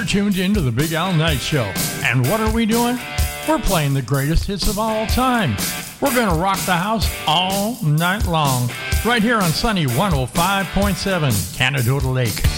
tuned into the Big Al Night Show. And what are we doing? We're playing the greatest hits of all time. We're going to rock the house all night long, right here on Sunny 105.7, Canadota Lake.